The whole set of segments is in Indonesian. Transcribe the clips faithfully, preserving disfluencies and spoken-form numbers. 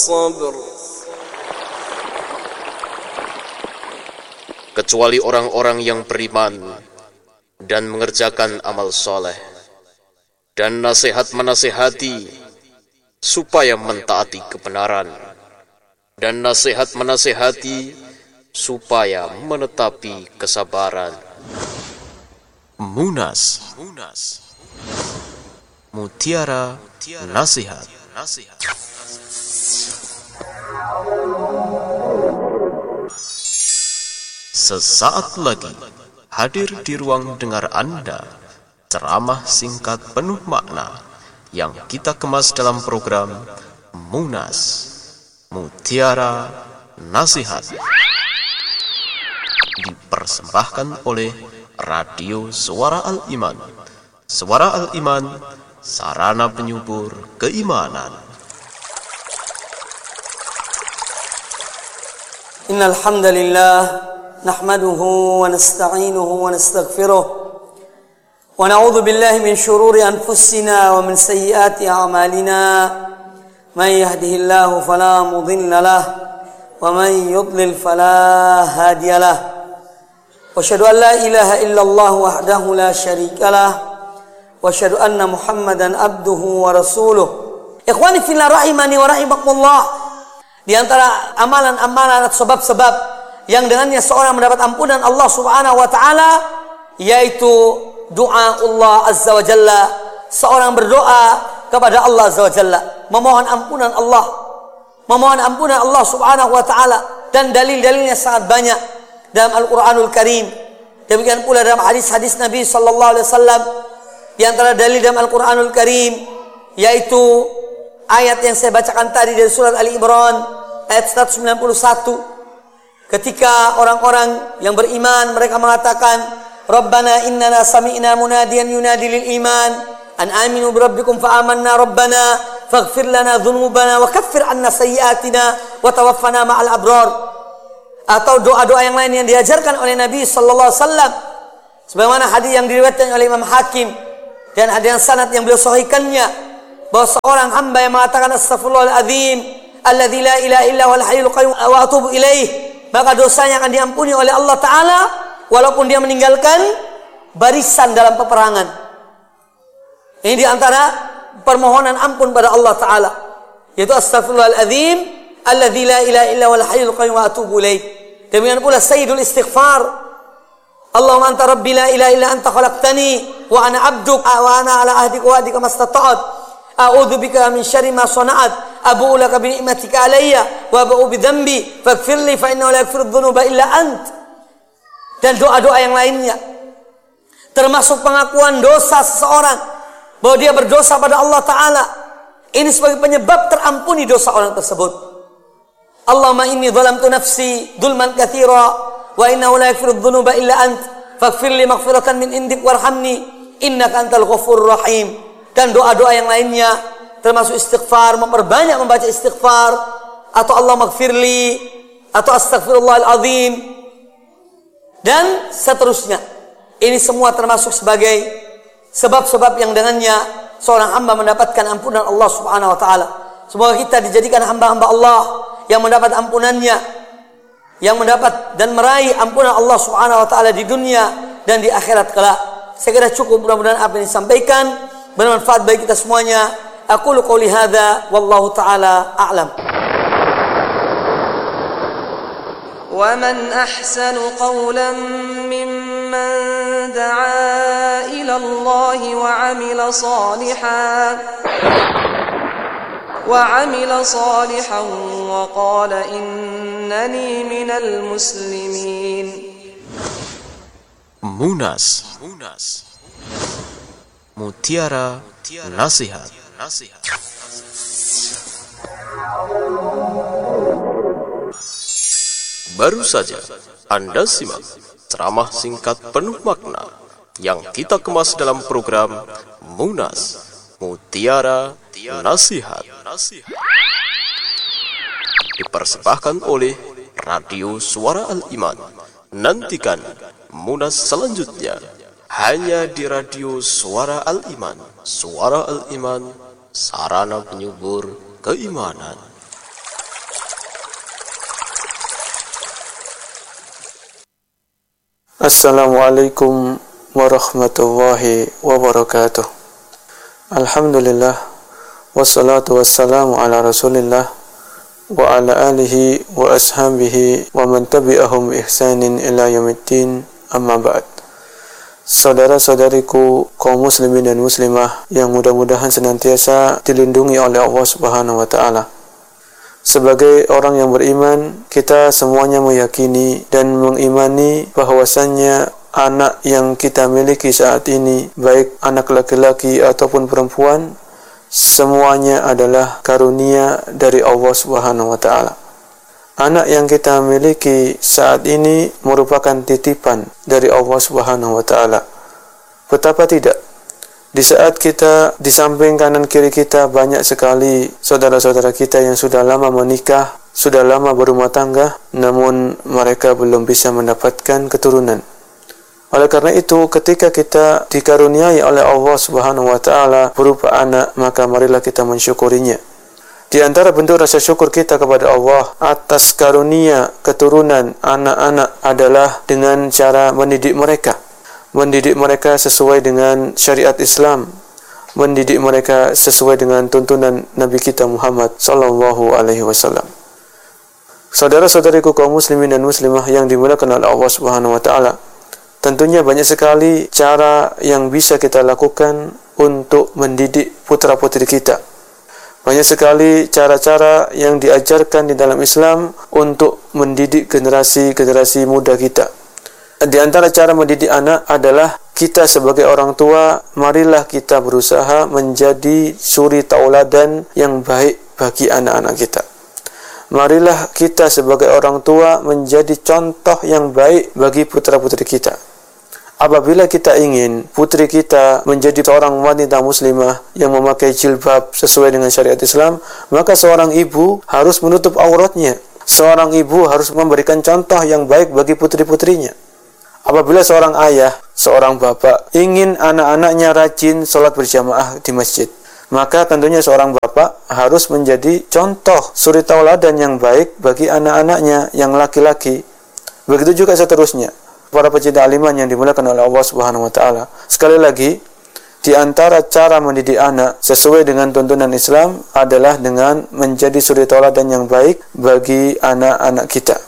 والصبر. Kecuali orang-orang yang beriman dan mengerjakan amal soleh, dan nasihat menasihati supaya mentaati kebenaran, dan nasihat menasihati supaya menetapi kesabaran. Munas, Mutiara Nasihat. Sesaat lagi hadir di ruang dengar Anda ceramah singkat penuh makna yang kita kemas dalam program Munas, Mutiara Nasihat, dipersembahkan oleh Radio Suara Al-Iman. Suara Al-Iman, sarana penyubur keimanan. Innal hamdalillah nahmaduhu wa nasta'inuhu wa nastaghfiruh wa na'udzu billahi min shururi anfusina wa min sayyiati a'malina. Man yahdihillahu fala mudilla lahu wa man yudlil fala hadiya lahu. Wa asyhadu an la ilaha illallah wahdahu la syarika lahu wa asyhadu anna Muhammadan abduhu wa rasuluh. Ikhwani fillah rahimani wa rahimakumullah, di antara amalan-amalan atau sebab-sebab yang dengannya seorang mendapat ampunan Allah Subhanahu wa taala yaitu doa Allah Azza wa Jalla. Seorang berdoa kepada Allah Azza wa Jalla, memohon ampunan Allah, memohon ampunan Allah Subhanahu wa taala, dan dalil-dalilnya sangat banyak dalam Al-Qur'anul Karim. Demikian pula dalam hadis-hadis Nabi sallallahu alaihi wasallam. Di antara dalil dalam Al-Qur'anul Karim yaitu ayat yang saya bacakan tadi dari surat Ali Imran ayat seratus sembilan puluh satu. Ketika orang-orang yang beriman mereka mengatakan, Rabbana innana sami'na munadiyan yunadi lil iman an aminu bi rabbikum fa amanna rabbana faghfir lana dhunubana wa kaffir anna sayyi'atina wa tawaffana ma'al abrar. Atau doa-doa yang lain yang diajarkan oleh Nabi sallallahu alaihi wasallam, sebagaimana hadis yang diriwayatkan oleh Imam Hakim dan hadis yang sanad yang beliau sahihkannya, bahwa seorang hamba yang mengatakan astaghfirullahaladzim alladzi la ilaha illa huwal hayyul qayyum wa atubu ilaih, maka dosanya akan diampuni oleh Allah Ta'ala walaupun dia meninggalkan barisan dalam peperangan. Ini diantara permohonan ampun pada Allah Ta'ala, yaitu astaghfirullahaladzim alladzi la ilaha illa huwal hayyul qayyum wa atubu ilaih. Demikian pula sayyidul istighfar, Allahumma anta rabbi la ilaha illa anta khalaqtani wa ana abduk wa ana ala ahdika wa wa'dika mastata'at a'udzu bika min syarri ma sana'at abu'u laka bi ni'matika alayya wa abu'u bi dhanbi faghfir li fa innahu la yaghfiru dzunuba illa ant. Dan doa-doa yang lainnya, termasuk pengakuan dosa seseorang bahwa dia berdosa pada Allah Ta'ala, ini sebagai penyebab terampuni dosa orang tersebut. Allahumma inni zalamtu nafsi dzulman katsira wa innahu la yaghfiru dzunuba illa ant faghfir li maghfiratan min indik warhamni innaka antal ghafurur rahim. Dan doa-doa yang lainnya termasuk istighfar, memperbanyak membaca istighfar, atau Allah maghfirli, atau astaghfirullahal azim, dan seterusnya. Ini semua termasuk sebagai sebab-sebab yang dengannya seorang hamba mendapatkan ampunan Allah Subhanahu wa taala. Semoga kita dijadikan hamba-hamba Allah yang mendapat ampunannya, yang mendapat dan meraih ampunan Allah Subhanahu wa taala di dunia dan di akhirat kelak. Saya kira cukup, mudah-mudahan apa yang disampaikan bermanfaat bagi kita semuanya. Aqulu qouli hadza wallahu taala a'lam. Wa man ahsanu qawlan mimman da'a ila Allah wa 'amila salihan wa 'amila salihan wa qala innani minal muslimin. Munas, Mutiara Nasihat. Baru saja Anda simak ceramah singkat penuh makna yang kita kemas dalam program Munas, Mutiara Nasihat, dipersembahkan oleh Radio Suara Al-Iman. Nantikan Munas selanjutnya hanya di Radio Suara Al-Iman. Suara Al-Iman, sarana penyubur keimanan. Assalamualaikum warahmatullahi wabarakatuh. Alhamdulillah, wassalatu wassalamu ala rasulillah wa ala alihi wa ashabihi wa man tabi'ahum bi ihsanin ila yaumiddin, amma ba'd. Saudara-saudariku kaum muslimin dan muslimah yang mudah-mudahan senantiasa dilindungi oleh Allah Subhanahu wa taala. Sebagai orang yang beriman, kita semuanya meyakini dan mengimani bahwasannya anak yang kita miliki saat ini, baik anak laki-laki ataupun perempuan, semuanya adalah karunia dari Allah Subhanahu wa taala. Anak yang kita miliki saat ini merupakan titipan dari Allah Subhanahu wa taala. Betapa tidak, di saat kita di samping kanan kiri kita banyak sekali saudara-saudara kita yang sudah lama menikah, sudah lama berumah tangga, namun mereka belum bisa mendapatkan keturunan. Oleh karena itu, ketika kita dikaruniai oleh Allah Subhanahu wa taala berupa anak, maka marilah kita mensyukurinya. Di antara bentuk rasa syukur kita kepada Allah atas karunia keturunan anak-anak adalah dengan cara mendidik mereka. Mendidik mereka sesuai dengan syariat Islam, mendidik mereka sesuai dengan tuntunan Nabi kita Muhammad sallallahu alaihi wasallam. Saudara-saudariku kaum muslimin dan muslimah yang dimuliakan oleh Allah Subhanahu wa taala, tentunya banyak sekali cara yang bisa kita lakukan untuk mendidik putra-putri kita. Banyak sekali cara-cara yang diajarkan di dalam Islam untuk mendidik generasi-generasi muda kita. Di antara cara mendidik anak adalah kita sebagai orang tua, marilah kita berusaha menjadi suri tauladan yang baik bagi anak-anak kita. Marilah kita sebagai orang tua menjadi contoh yang baik bagi putra-putri kita. Apabila kita ingin putri kita menjadi seorang wanita muslimah yang memakai jilbab sesuai dengan syariat Islam, maka seorang ibu harus menutup auratnya. Seorang ibu harus memberikan contoh yang baik bagi putri-putrinya. Apabila seorang ayah, seorang bapak ingin anak-anaknya rajin sholat berjamaah di masjid, maka tentunya seorang bapak harus menjadi contoh suri tauladan yang baik bagi anak-anaknya yang laki-laki. Begitu juga seterusnya. Para pecinta aliman yang dimuliakan oleh Allah Subhanahu wa taala. Sekali lagi, di antara cara mendidik anak sesuai dengan tuntunan Islam adalah dengan menjadi suri tauladan yang baik bagi anak-anak kita.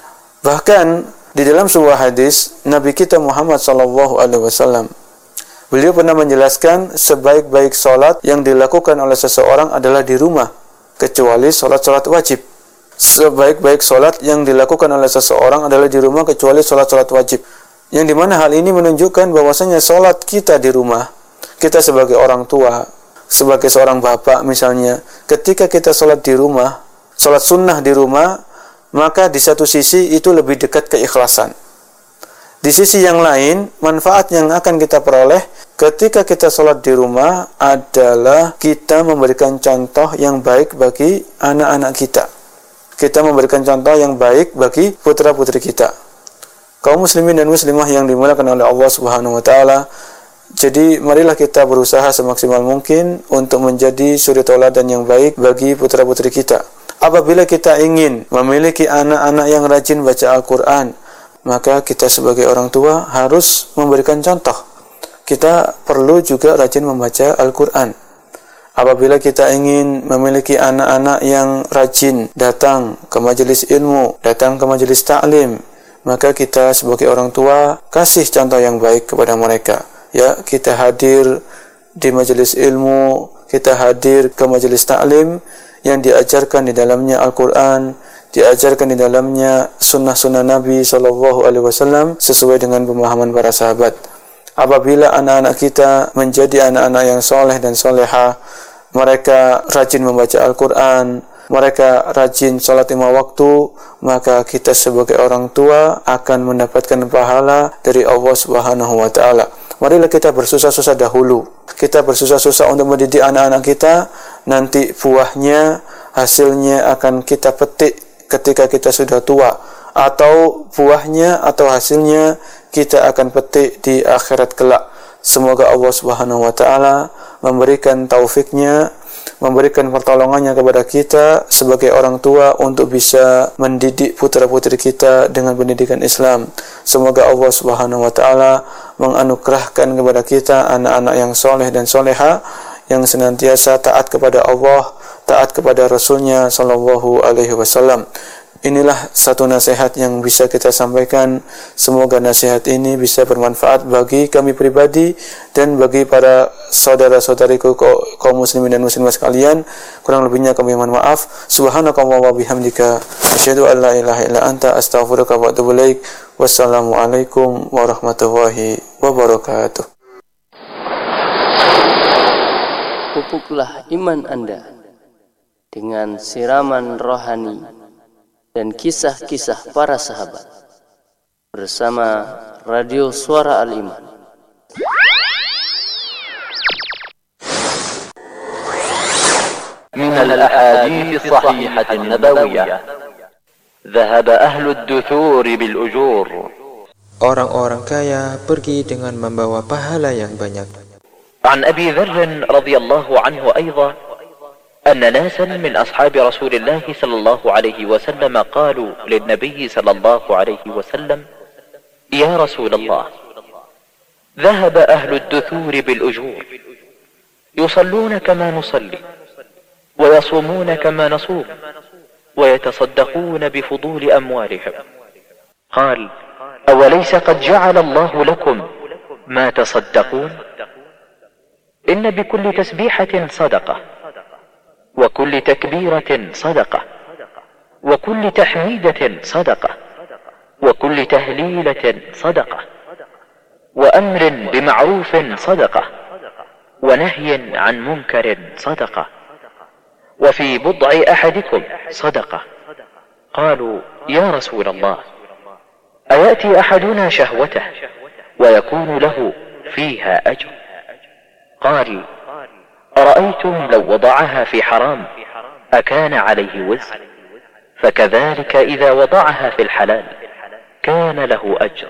Bahkan di dalam sebuah hadis Nabi kita Muhammad sallallahu alaihi wasallam, beliau pernah menjelaskan sebaik-baik salat yang dilakukan oleh seseorang adalah di rumah, kecuali salat-salat wajib. Sebaik-baik salat yang dilakukan oleh seseorang adalah di rumah kecuali salat-salat wajib. Yang dimana hal ini menunjukkan bahwasanya salat kita di rumah, kita sebagai orang tua, sebagai seorang bapak misalnya, ketika kita salat di rumah, salat sunnah di rumah, maka di satu sisi itu lebih dekat keikhlasan. Di sisi yang lain, manfaat yang akan kita peroleh ketika kita sholat di rumah adalah kita memberikan contoh yang baik bagi anak-anak kita. Kita memberikan contoh yang baik bagi putra-putri kita. Kaum muslimin dan muslimah yang dimuliakan oleh Allah Subhanahu wa taala, jadi marilah kita berusaha semaksimal mungkin untuk menjadi suri tauladan yang baik bagi putra-putri kita. Apabila kita ingin memiliki anak-anak yang rajin baca Al-Quran, maka kita sebagai orang tua harus memberikan contoh. Kita perlu juga rajin membaca Al-Quran. Apabila kita ingin memiliki anak-anak yang rajin datang ke majelis ilmu, datang ke majelis ta'lim, maka kita sebagai orang tua kasih contoh yang baik kepada mereka. Ya, kita hadir di majelis ilmu, kita hadir ke majelis ta'lim yang diajarkan di dalamnya Al-Quran, diajarkan di dalamnya sunnah-sunnah Nabi shallallahu alaihi wasallam sesuai dengan pemahaman para sahabat. Apabila anak-anak kita menjadi anak-anak yang soleh dan soleha, mereka rajin membaca Al-Quran, mereka rajin sholat lima waktu, maka kita sebagai orang tua akan mendapatkan pahala dari Allah Subhanahu wa taala. Marilah kita bersusah-susah dahulu. Kita bersusah-susah untuk mendidik anak-anak kita, nanti buahnya, hasilnya akan kita petik ketika kita sudah tua, atau buahnya atau hasilnya kita akan petik di akhirat kelak. Semoga Allah Subhanahu wa taala memberikan taufiknya memberikan pertolongannya kepada kita sebagai orang tua untuk bisa mendidik putra-putri kita dengan pendidikan Islam. Semoga Allah Subhanahu wa taala menganugerahkan kepada kita anak-anak yang soleh dan soleha, yang senantiasa taat kepada Allah, taat kepada Rasulnya sallallahu alaihi wasallam. Inilah satu nasihat yang bisa kita sampaikan. Semoga nasihat ini bisa bermanfaat bagi kami pribadi dan bagi para saudara-saudariku kaum muslimin dan muslimah sekalian. Kurang lebihnya kami mohon maaf. Subhanakallahumma wa bihamdika asyhadu an la ilaha illa anta astaghfiruka wa atubu ilaik. Wassalamualaikum warahmatullahi wabarakatuh. Pupuklah iman Anda dengan siraman rohani dan kisah-kisah para sahabat bersama Radio Suara Al-Iman. من الأحاديث الصحيحة النبوية ذهب أهل الدثور بالأجور. Orang-orang kaya pergi dengan membawa pahala yang banyak. عن أبي ذر رضي الله عنه أيضا أن ناسا من أصحاب رسول الله صلى الله عليه وسلم قالوا للنبي صلى الله عليه وسلم: يا رسول الله، ذهب أهل الدثور بالأجور، يصلون كما نصلي، ويصومون كما نصوم، ويتصدقون بفضول أموالهم. قال: أوليس قد جعل الله لكم ما تصدقون؟ إن بكل تسبيحة صدقة، وكل تكبيرة صدقة، وكل تحميدة صدقة، وكل تهليلة صدقة، وأمر بمعروف صدقة، ونهي عن منكر صدقة، وفي بضع أحدكم صدقة. قالوا: يا رسول الله، أيأتي أحدنا شهوته ويكون له فيها أجر؟ قال: أرأيتم لو وضعها في حرام أكان عليه وزر؟ فكذلك إذا وضعها في الحلال كان له أجر.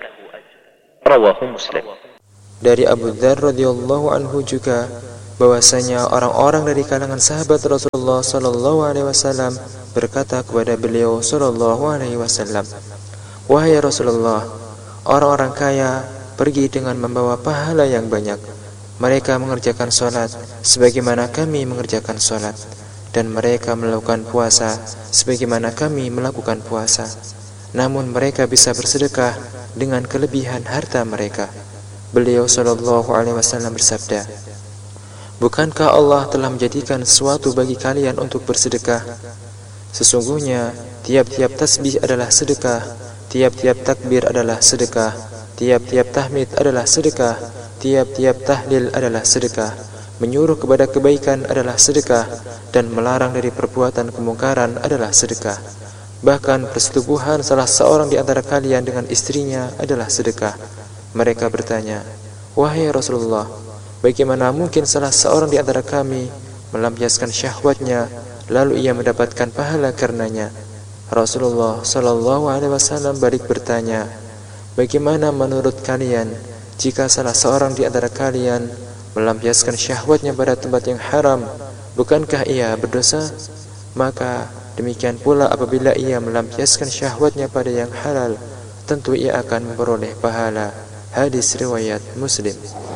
رواه مسلم. Dari Abu Dzar radhiyallahu anhu juga bahwasanya orang-orang dari kalangan sahabat Rasulullah sallallahu alaihi wasallam berkata kepada beliau sallallahu alaihi wasallam, "Wahai Rasulullah, orang-orang kaya pergi dengan membawa pahala yang banyak. Mereka mengerjakan sholat sebagaimana kami mengerjakan sholat, dan mereka melakukan puasa sebagaimana kami melakukan puasa. Namun mereka bisa bersedekah dengan kelebihan harta mereka." Beliau sallallahu alaihi wasallam bersabda, "Bukankah Allah telah menjadikan sesuatu bagi kalian untuk bersedekah? Sesungguhnya tiap-tiap tasbih adalah sedekah, tiap-tiap takbir adalah sedekah, tiap-tiap tahmid adalah sedekah, tiap-tiap tahlil adalah sedekah, menyuruh kepada kebaikan adalah sedekah, dan melarang dari perbuatan kemungkaran adalah sedekah. Bahkan persetubuhan salah seorang di antara kalian dengan istrinya adalah sedekah." Mereka bertanya, "Wahai Rasulullah, bagaimana mungkin salah seorang di antara kami melampiaskan syahwatnya lalu ia mendapatkan pahala karenanya?" Rasulullah sallallahu alaihi wasallam balik bertanya, "Bagaimana menurut kalian jika salah seorang di antara kalian melampiaskan syahwatnya pada tempat yang haram, bukankah ia berdosa? Maka demikian pula apabila ia melampiaskan syahwatnya pada yang halal, tentu ia akan memperoleh pahala." Hadis riwayat Muslim.